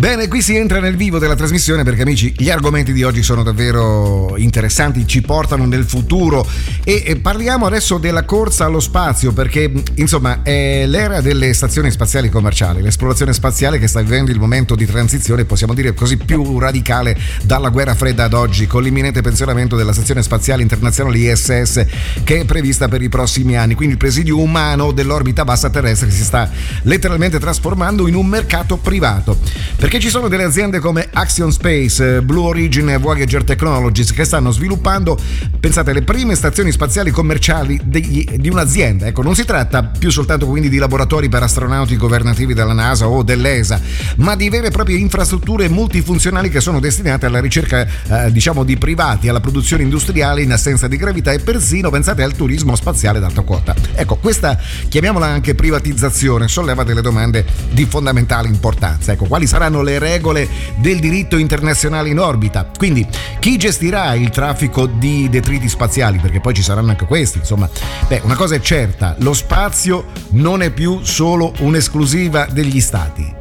Bene, qui si entra nel vivo della trasmissione perché, amici, gli argomenti di oggi sono davvero interessanti, ci portano nel futuro e parliamo adesso della corsa allo spazio, perché insomma è l'era delle stazioni spaziali commerciali, l'esplorazione spaziale che sta vivendo il momento di transizione, possiamo dire così, più radicale dalla guerra fredda ad oggi, con l'imminente pensionamento della stazione spaziale internazionale ISS che è prevista per i prossimi anni. Quindi il presidio umano dell'orbita bassa terrestre si sta letteralmente trasformando in un mercato privato, perché ci sono delle aziende come Axiom Space, Blue Origin e Voyager Technologies che stanno sviluppando, pensate, le prime stazioni spaziali commerciali di un'azienda. Ecco, non si tratta più soltanto quindi di laboratori per astronauti governativi della NASA o dell'ESA, ma di vere e proprie infrastrutture multifunzionali che sono destinate alla ricerca diciamo di privati, alla produzione industriale in assenza di gravità e persino, pensate, al turismo spaziale d'alta quota. Ecco, questa, chiamiamola anche privatizzazione, solleva delle domande di fondamentale importanza. Ecco, quali saranno le regole del diritto internazionale in orbita? Quindi chi gestirà il traffico di detriti spaziali? Perché poi ci saranno anche questi, insomma. Una cosa è certa, lo spazio non è più solo un'esclusiva degli stati.